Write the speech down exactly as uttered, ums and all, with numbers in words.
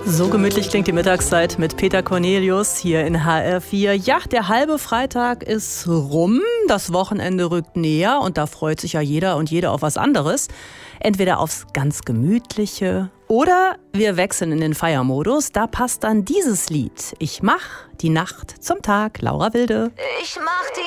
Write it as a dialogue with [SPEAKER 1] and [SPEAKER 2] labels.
[SPEAKER 1] So gemütlich klingt die Mittagszeit mit Peter Cornelius hier in H R vier. Ja, der halbe Freitag ist rum, das Wochenende rückt näher und da freut sich ja jeder und jede auf was anderes. Entweder aufs ganz Gemütliche oder wir wechseln in den Feiermodus. Da passt dann dieses Lied. Ich mach die Nacht zum Tag. Laura Wilde.
[SPEAKER 2] Ich mach die